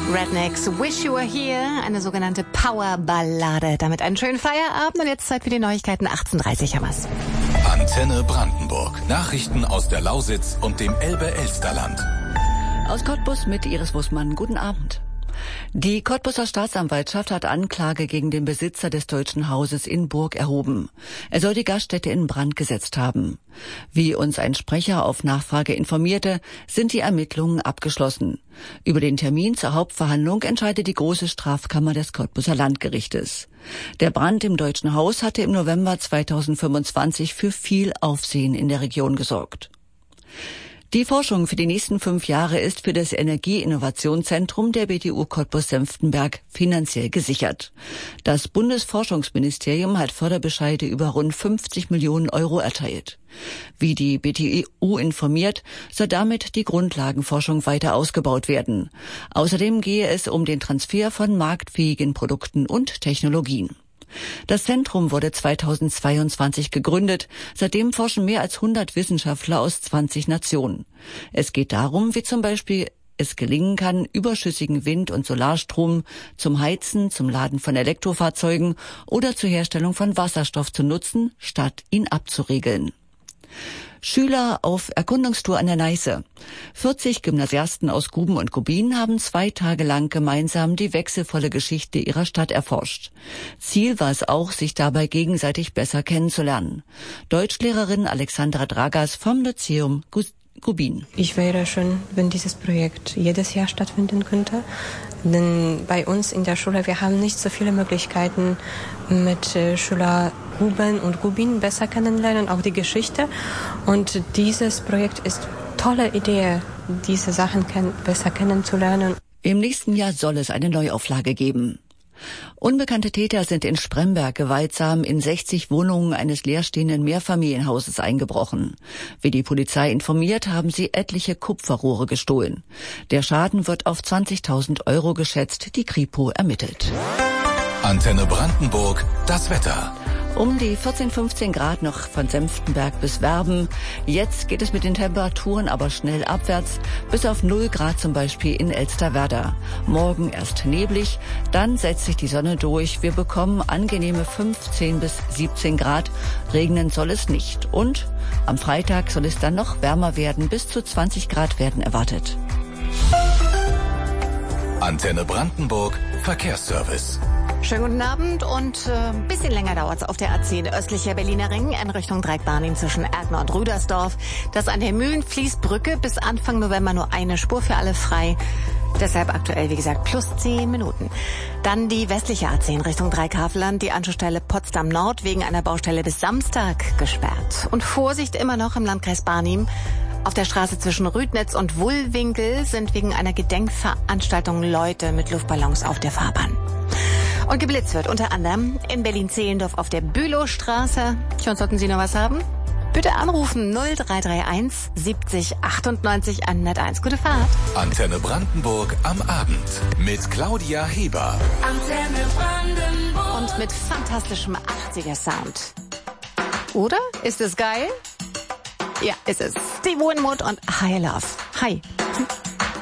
Rednecks, Wish You Were Here, eine sogenannte Powerballade. Damit einen schönen Feierabend und jetzt Zeit für die Neuigkeiten. 18:30 haben wir's. Antenne Brandenburg. Nachrichten aus der Lausitz und dem Elbe-Elsterland. Aus Cottbus mit Iris Wussmann. Guten Abend. Die Cottbuser Staatsanwaltschaft hat Anklage gegen den Besitzer des Deutschen Hauses in Burg erhoben. Er soll die Gaststätte in Brand gesetzt haben. Wie uns ein Sprecher auf Nachfrage informierte, sind die Ermittlungen abgeschlossen. Über den Termin zur Hauptverhandlung entscheidet die Große Strafkammer des Cottbuser Landgerichtes. Der Brand im Deutschen Haus hatte im November 2025 für viel Aufsehen in der Region gesorgt. Die Forschung für die nächsten 5 Jahre ist für das Energieinnovationszentrum der BTU Cottbus-Senftenberg finanziell gesichert. Das Bundesforschungsministerium hat Förderbescheide über rund 50 Millionen Euro erteilt. Wie die BTU informiert, soll damit die Grundlagenforschung weiter ausgebaut werden. Außerdem gehe es um den Transfer von marktfähigen Produkten und Technologien. Das Zentrum wurde 2022 gegründet. Seitdem forschen mehr als 100 Wissenschaftler aus 20 Nationen. Es geht darum, wie zum Beispiel es gelingen kann, überschüssigen Wind- und Solarstrom zum Heizen, zum Laden von Elektrofahrzeugen oder zur Herstellung von Wasserstoff zu nutzen, statt ihn abzuregeln. Schüler auf Erkundungstour an der Neiße. 40 Gymnasiasten aus Guben und Gubin haben 2 Tage lang gemeinsam die wechselvolle Geschichte ihrer Stadt erforscht. Ziel war es auch, sich dabei gegenseitig besser kennenzulernen. Deutschlehrerin Alexandra Dragas vom Lyzeum Gubin. Ich wäre schön, wenn dieses Projekt jedes Jahr stattfinden könnte. Denn bei uns in der Schule, wir haben nicht so viele Möglichkeiten, mit Schülern Guben und Gubin besser kennenlernen, auch die Geschichte. Und dieses Projekt ist eine tolle Idee, diese Sachen besser kennenzulernen. Im nächsten Jahr soll es eine Neuauflage geben. Unbekannte Täter sind in Spremberg gewaltsam in 60 Wohnungen eines leerstehenden Mehrfamilienhauses eingebrochen. Wie die Polizei informiert, haben sie etliche Kupferrohre gestohlen. Der Schaden wird auf 20.000 Euro geschätzt, die Kripo ermittelt. Antenne Brandenburg, das Wetter. Um die 14, 15 Grad noch von Senftenberg bis Werben. Jetzt geht es mit den Temperaturen aber schnell abwärts, bis auf 0 Grad zum Beispiel in Elsterwerda. Morgen erst neblig, dann setzt sich die Sonne durch. Wir bekommen angenehme 15 bis 17 Grad. Regnen soll es nicht. Und am Freitag soll es dann noch wärmer werden. Bis zu 20 Grad werden erwartet. Antenne Brandenburg, Verkehrsservice. Schönen guten Abend und ein bisschen länger dauert's auf der A10 östlicher Berliner Ring in Richtung Dreieckbahn zwischen Erkner und Rüdersdorf. Das an der Mühlenfließbrücke bis Anfang November nur eine Spur für alle frei. Deshalb aktuell, wie gesagt, plus 10 Minuten. Dann die westliche A10 Richtung Dreieckhavelland, die Anschlussstelle Potsdam Nord wegen einer Baustelle bis Samstag gesperrt. Und Vorsicht immer noch im Landkreis Barnim. Auf der Straße zwischen Rüdnitz und Wullwinkel sind wegen einer Gedenkveranstaltung Leute mit Luftballons auf der Fahrbahn. Und geblitzt wird unter anderem in Berlin-Zehlendorf auf der Bülowstraße. Und sollten Sie noch was haben? Bitte anrufen 0331 70 98 101. Gute Fahrt. Antenne Brandenburg am Abend mit Claudia Heber. Antenne Brandenburg. Und mit fantastischem 80er-Sound. Oder? Ist es geil? Ja, ist es. Steve Winwood und High Love. Hi.